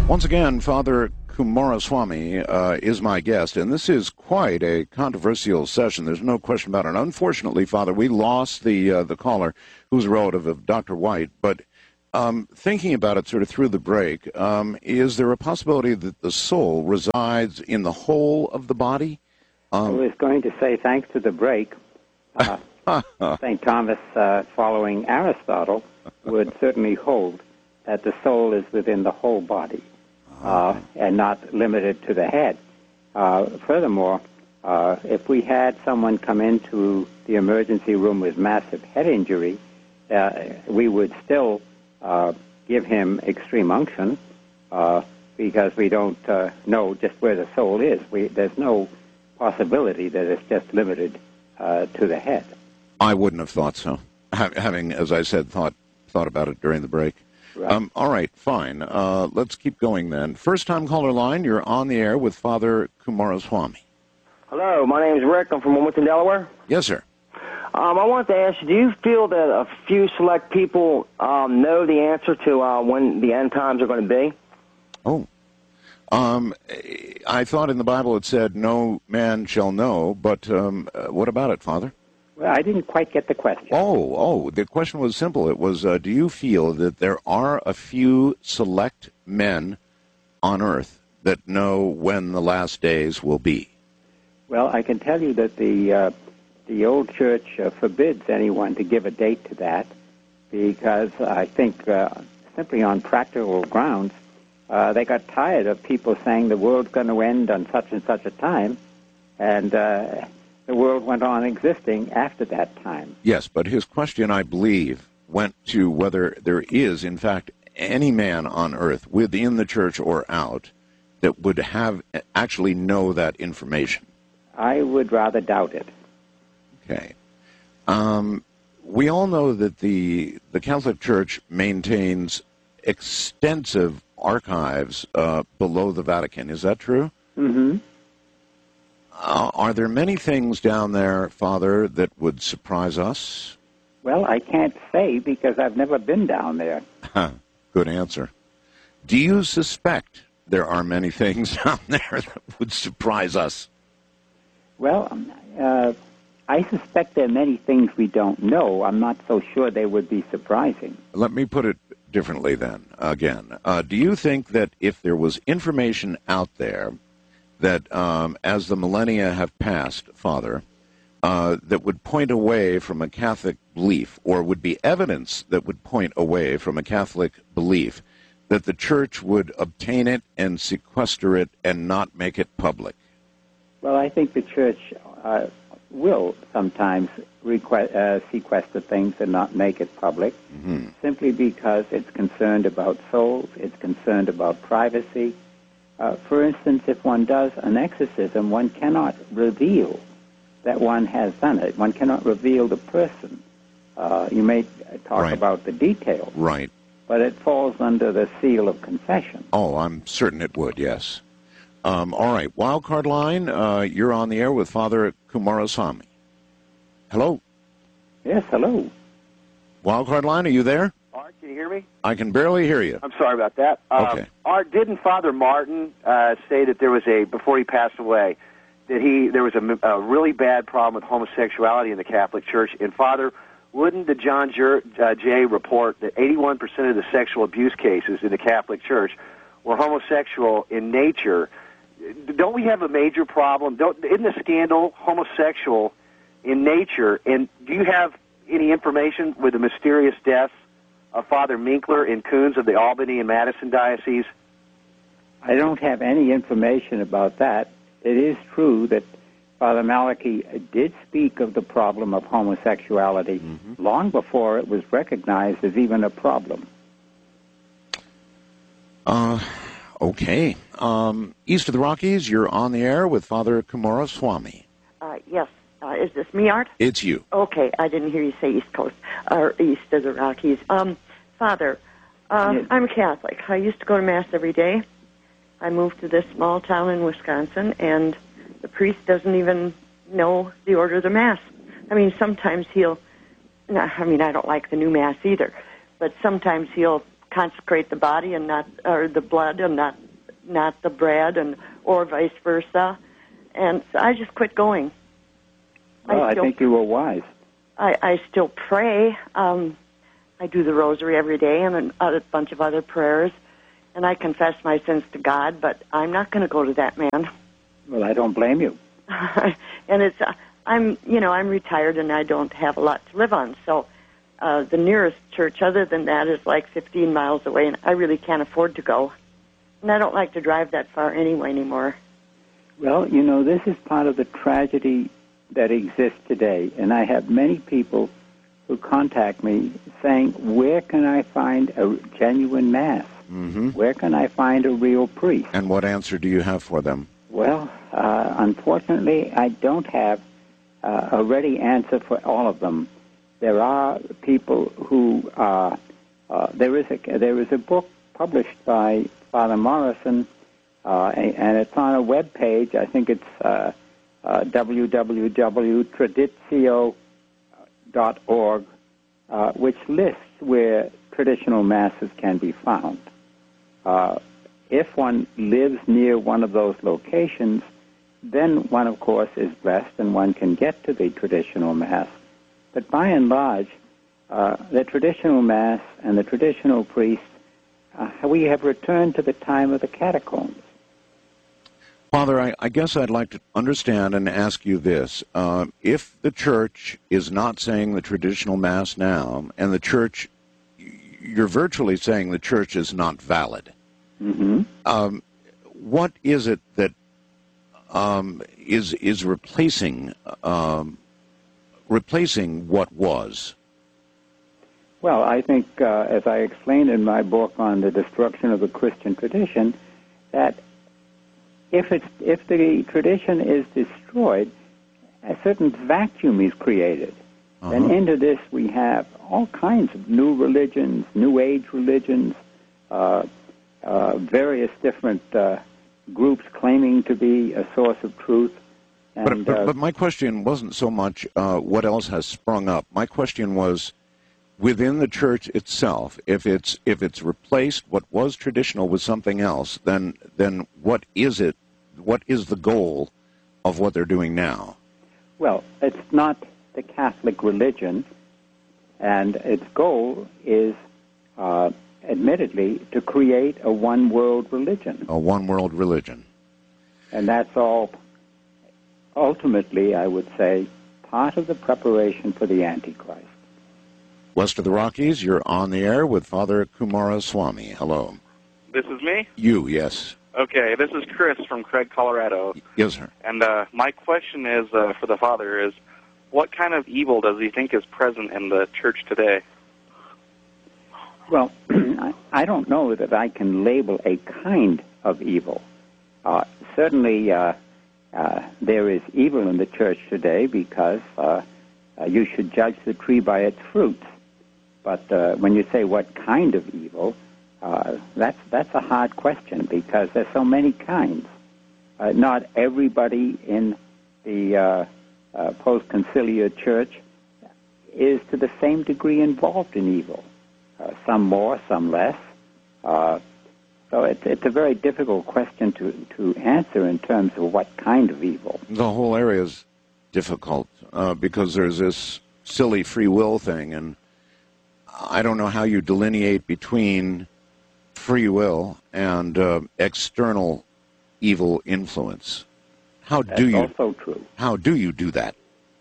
Once again, Father Kumaraswamy is my guest, and this is quite a controversial session. There's no question about it. Unfortunately, Father, we lost the caller who's a relative of Dr. White, but thinking about it sort of through the break, is there a possibility that the soul resides in the whole of the body? I was going to say, thanks to the break, St. Thomas, following Aristotle, would certainly hold that the soul is within the whole body and not limited to the head. Furthermore, if we had someone come into the emergency room with massive head injury, we would still give him extreme unction because we don't know just where the soul is. There's no possibility that it's just limited to the head. I wouldn't have thought so, having, as I said, thought about it during the break. Right. All right, fine. Let's keep going then. First-time caller line, you're on the air with Father Kumaraswamy. Hello, my name is Rick. I'm from Wilmington, Delaware. Yes, sir. I wanted to ask you, do you feel that a few select people know the answer to when the end times are going to be? Oh. I thought in the Bible it said, no man shall know, but what about it, Father? Well, I didn't quite get the question. Oh, the question was simple. It was, do you feel that there are a few select men on earth that know when the last days will be? Well, I can tell you that the old church forbids anyone to give a date to that because I think simply on practical grounds, they got tired of people saying the world's going to end on such and such a time, and the world went on existing after that time. Yes, but his question, I believe, went to whether there is, in fact, any man on earth, within the church or out, that would actually know that information. I would rather doubt it. Okay. We all know that the Catholic Church maintains extensive archives below the Vatican. Is that true? Mm-hmm. Are there many things down there, Father, that would surprise us? Well, I can't say because I've never been down there. Good answer. Do you suspect there are many things down there that would surprise us? Well, I suspect there are many things we don't know. I'm not so sure they would be surprising. Let me put it differently then, again. Do you think that if there was information out there that as the millennia have passed, Father, that would point away from a Catholic belief, or would be evidence that would point away from a Catholic belief, that the Church would obtain it and sequester it and not make it public? Well, I think the Church will sometimes sequester things and not make it public, simply because it's concerned about souls, it's concerned about privacy. For instance, if one does an exorcism, one cannot reveal that one has done it. One cannot reveal the person. You may talk about the details. Right. But it falls under the seal of confession. Oh, I'm certain it would, yes. All right, wildcard line, you're on the air with Father Kumaraswamy. Hello? Yes, hello. Wildcard line, are you there? Art, can you hear me? I can barely hear you. I'm sorry about that. Okay. Art, didn't Father Martin say that there was before he passed away, that there was a really bad problem with homosexuality in the Catholic Church? And Father, wouldn't the John Jay report that 81% of the sexual abuse cases in the Catholic Church were homosexual in nature? Don't we have a major problem? Isn't the scandal homosexual in nature? And do you have any information with the mysterious deaths of Father Minkler and Coons of the Albany and Madison diocese? I don't have any information about that. It is true that Father Malachi did speak of the problem of homosexuality long before it was recognized as even a problem. Okay. East of the Rockies, you're on the air with Father Kumaraswamy. Yes. Is this me, Art? It's you. Okay. I didn't hear you say East Coast, or East of the Rockies. Father, I'm Catholic. I used to go to Mass every day. I moved to this small town in Wisconsin, and the priest doesn't even know the order of the Mass. I mean, sometimes I don't like the new Mass either, but sometimes he'll consecrate the body and not, or the blood and not the bread, and or vice versa. And so I just quit going. Well, I think you were wise. I still pray. I do the rosary every day and a bunch of other prayers, and I confess my sins to God, but I'm not going to go to that man. Well, I don't blame you. And it's I'm retired and I don't have a lot to live on, so the nearest church other than that is like 15 miles away, and I really can't afford to go. And I don't like to drive that far anyway anymore. Well, this is part of the tragedy that exists today, and I have many people who contact me saying, where can I find a genuine Mass? Mm-hmm. Where can I find a real priest? And what answer do you have for them? Well, unfortunately, I don't have a ready answer for all of them. There are people who there is a book published by Father Morrison, and it's on a web page. I think it's www.traditio.org, which lists where traditional masses can be found. If one lives near one of those locations, then one, of course, is blessed and one can get to the traditional Mass. But by and large, the traditional Mass and the traditional priest, we have returned to the time of the catacombs. Father, I guess I'd like to understand and ask you this. If the Church is not saying the traditional Mass now, and the Church, you're virtually saying the Church is not valid, mm-hmm. What is it that is replacing what was? Well, I think, as I explained in my book on the destruction of the Christian tradition, that if the tradition is destroyed, a certain vacuum is created. Uh-huh. And into this we have all kinds of new religions, New Age religions, various different groups claiming to be a source of truth. And, but my question wasn't so much what else has sprung up. My question was, within the Church itself, if it's replaced what was traditional with something else, then what is it? What is the goal of what they're doing now? Well, it's not the Catholic religion, and its goal is, admittedly, to create a one-world religion. A one-world religion. And that's all, ultimately, I would say, part of the preparation for the Antichrist. West of the Rockies, you're on the air with Father Coomaraswamy. Hello. This is me? You, yes. Okay, this is Chris from Craig, Colorado. Yes, sir. And my question is, for the Father, is what kind of evil does he think is present in the Church today? Well, I don't know that I can label a kind of evil. Certainly, there is evil in the Church today because you should judge the tree by its fruits. But when you say what kind of evil, that's a hard question because there's so many kinds. Not everybody in the post-conciliar Church is to the same degree involved in evil. Some more, some less. So it's a very difficult question to answer in terms of what kind of evil. The whole area is difficult because there's this silly free will thing, and I don't know how you delineate between free will and external evil influence. That's also true. How do you do that?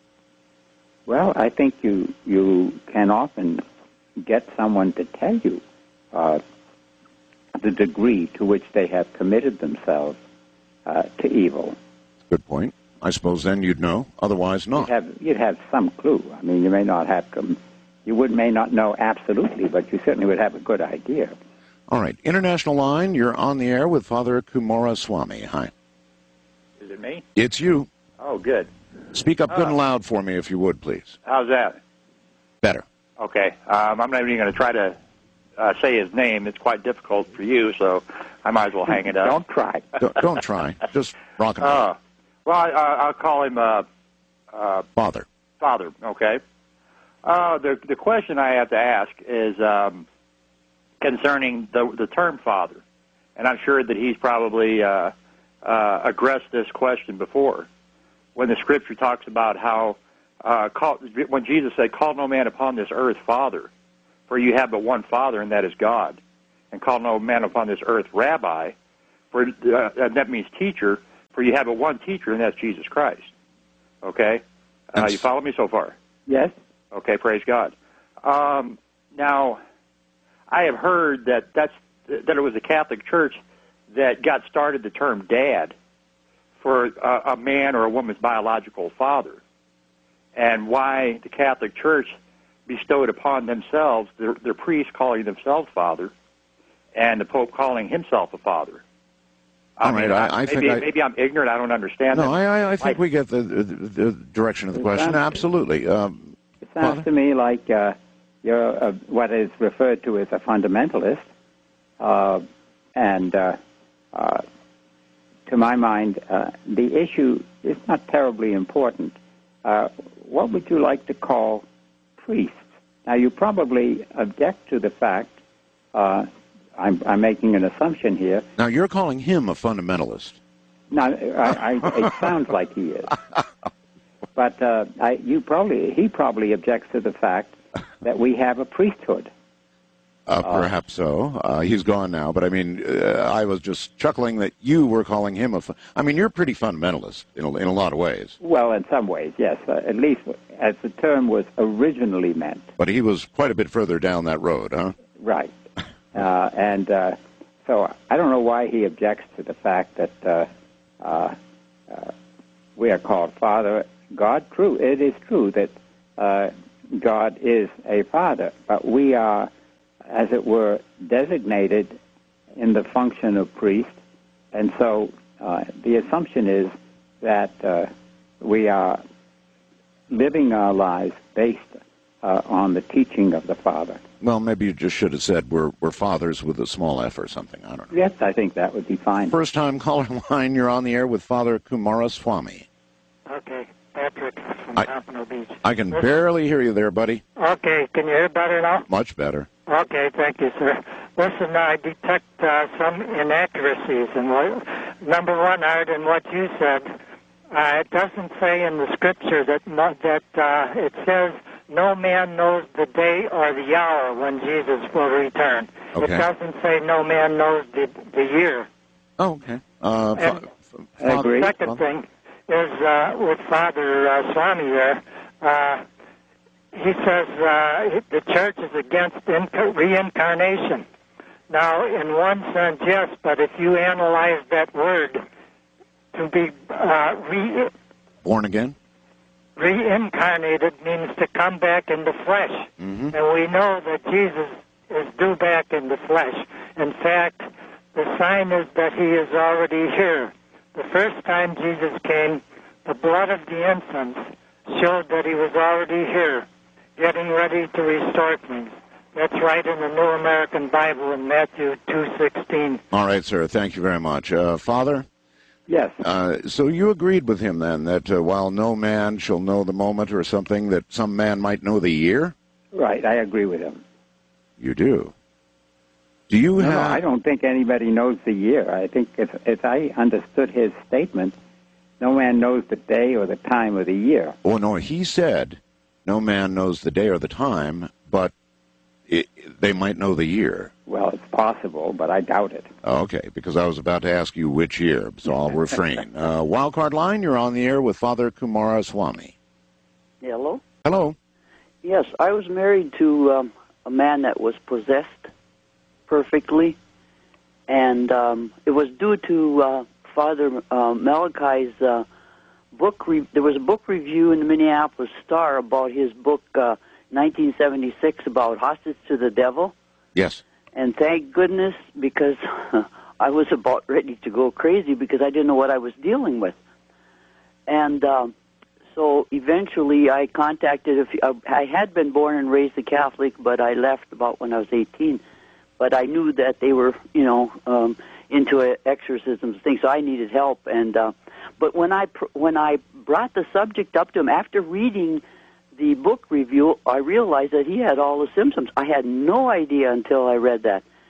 Well, I think you can often get someone to tell you the degree to which they have committed themselves to evil. Good point. I suppose then you'd know. Otherwise, not. You'd have some clue. I mean, you may not know absolutely, but you certainly would have a good idea. All right. International line, you're on the air with Father Coomaraswamy. Hi. Is it me? It's you. Oh, good. Speak up good and loud for me, if you would, please. How's that? Better. Okay. I'm not even going to try to say his name. It's quite difficult for you, so I might as well hang it up. Don't try. Don't try. Just rock and roll. Well, I'll call him Father. Father, okay. The question I have to ask is, concerning the term father. And I'm sure that he's probably addressed this question before. When the Scripture talks about how, when Jesus said, "Call no man upon this earth father, for you have but one Father, and that is God. And call no man upon this earth rabbi, for that means teacher, for you have but one teacher, and that's Jesus Christ." Okay? You follow me so far? Yes. Okay, praise God. Now, I have heard that it was the Catholic Church that got started the term dad for a man or a woman's biological father, and why the Catholic Church bestowed upon themselves their priests calling themselves father, and the Pope calling himself a father. I think maybe I'm ignorant. I don't understand. No, I think we get the direction of the question. Absolutely. It sounds to me like you're what is referred to as a fundamentalist, and to my mind, the issue is not terribly important. What would you like to call priests? Now, you probably object to the fact. I'm making an assumption here. Now, you're calling him a fundamentalist. No, it sounds like he is. But he probably objects to the fact that we have a priesthood. Perhaps so. He's gone now, but I mean, I was just chuckling that you were calling him you're pretty fundamentalist in a lot of ways. Well, in some ways, yes. At least as the term was originally meant. But he was quite a bit further down that road, huh? Right. So I don't know why he objects to the fact that we are called Father. God, true. It is true that God is a Father, but we are, as it were, designated in the function of priest, and so the assumption is that we are living our lives based on the teaching of the Father. Well, maybe you just should have said we're fathers with a small f or something. I don't know. Yes, I think that would be fine. First time caller line, you're on the air with Father Kumaraswamy. Okay, Patrick from Pompano Beach. I can barely hear you there, buddy. Okay, can you hear better now? Much better. Okay, thank you, sir. Listen, I detect some inaccuracies. And number one, Art, in what you said, it doesn't say in the Scripture that it says no man knows the day or the hour when Jesus will return. Okay. It doesn't say no man knows the year. Oh, okay. I agree. The second thing is with Father Swami there, he says the church is against reincarnation. Now, in one sense, yes, but if you analyze that word to be born again? Reincarnated means to come back into flesh. Mm-hmm. And we know that Jesus is due back in the flesh. In fact, the sign is that he is already here. The first time Jesus came, the blood of the infants showed that he was already here, getting ready to restore things. That's right in the New American Bible in Matthew 2:16. All right, sir. Thank you very much. Father? Yes. So you agreed with him then that while no man shall know the moment or something, that some man might know the year? Right, I agree with him. You do? Do you have... No, I don't think anybody knows the year. I think, as I understood his statement, no man knows the day or the time of the year. Oh, no, he said no man knows the day or the time, but they might know the year. Well, it's possible, but I doubt it. Okay, because I was about to ask you which year, so I'll refrain. Wildcard line, you're on the air with Father Kumaraswamy. Hello? Hello. Yes, I was married to a man that was possessed perfectly, and it was due to Father Malachi's book. There was a book review in the Minneapolis Star about his book, 1976, about Hostage to the Devil. Yes. And thank goodness, because I was about ready to go crazy because I didn't know what I was dealing with. And so eventually I contacted, I had been born and raised a Catholic, but I left about when I was 18. But I knew that they were, into exorcisms and things, so I needed help. And but when I brought the subject up to him after reading the book review, I realized that he had all the symptoms. I had no idea until I read that.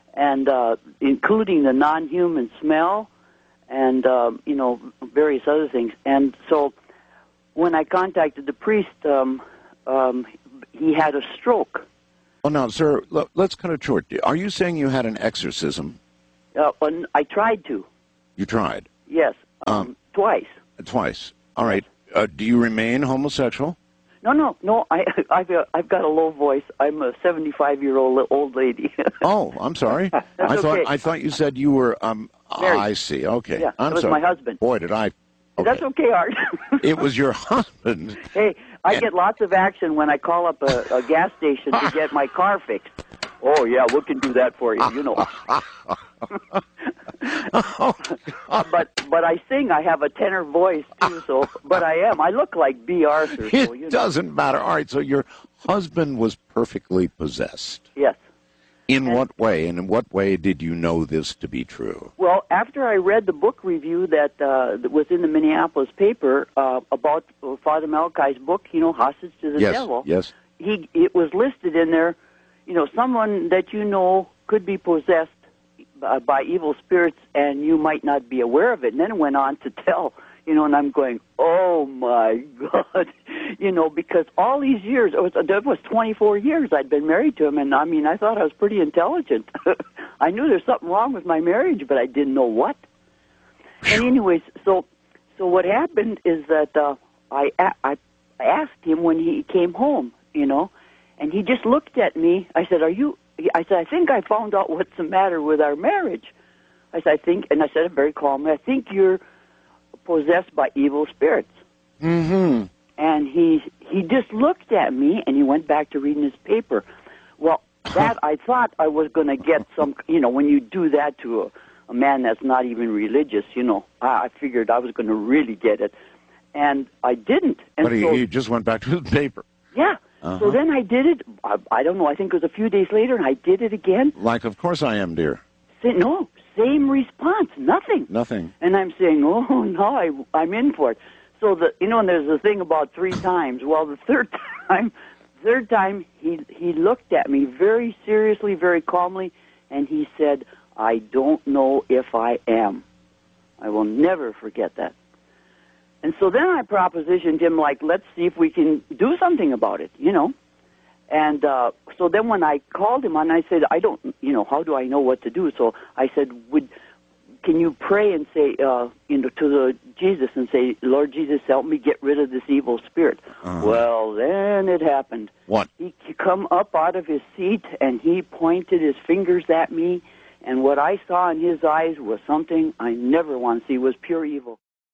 and including the non-human smell and, various other things. And so when I contacted the priest, he had a stroke. Oh, now, sir, let's cut it short. Are you saying you had an exorcism? I tried to. You tried? Yes, twice. Twice. All right. Do you remain homosexual? No. I've got a low voice. I'm a 75-year-old old lady. Oh, I'm sorry. I thought you said you were. I see. Okay. Yeah, I'm it was sorry. my husband. Boy, did I. Okay. That's okay, Art. It was your husband. Hey, I get lots of action when I call up a gas station to get my car fixed. Oh, yeah, we can do that for you, you know. But I sing. I have a tenor voice, too, so, but I am. I look like B. Arthur. So, It doesn't matter. All right, so your husband was perfectly possessed. Yes. In what way? And in what way did you know this to be true? Well, after I read the book review that was in the Minneapolis paper about Father Malachi's book, Hostage to the Devil. Yes. It was listed in there, someone that could be possessed by evil spirits, and you might not be aware of it. And then it went on to tell, and I'm going, oh my God, because all these years, that was 24 years I'd been married to him, and I thought I was pretty intelligent. I knew there's something wrong with my marriage, but I didn't know what. And anyways, so what happened is that I asked him when he came home, and he just looked at me. I said, I think I found out what's the matter with our marriage. I said, and I said it very calmly, I think you're possessed by evil spirits. Mm-hmm. And he just looked at me, and he went back to reading his paper. Well, that I thought I was going to get some, when you do that to a man that's not even religious, I figured I was going to really get it. And I didn't. And but he just went back to his paper. Yeah. Uh-huh. So then I did it, I don't know, I think it was a few days later, and I did it again. Like, of course I am, dear. No, same response, nothing. Nothing. And I'm saying, oh, no, I'm in for it. So, and there's a thing about 3 times. Well, the third time, he looked at me very seriously, very calmly, and he said, I don't know if I am. I will never forget that. And so then I propositioned him, let's see if we can do something about it, And so then when I called him and I said, I don't, how do I know what to do? So I said, can you pray and say, to the Jesus and say, Lord Jesus, help me get rid of this evil spirit. Uh-huh. Well, then it happened. What? He come up out of his seat and he pointed his fingers at me, and what I saw in his eyes was something I never want to see, was pure evil.